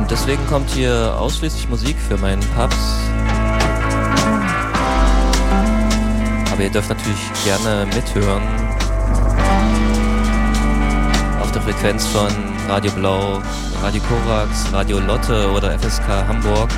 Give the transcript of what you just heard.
Und deswegen kommt hier ausschließlich Musik für meinen Pubs. Aber ihr dürft natürlich gerne mithören. Auf der Frequenz von Radio Blau, Radio Korax, Radio Lotte oder FSK Hamburg.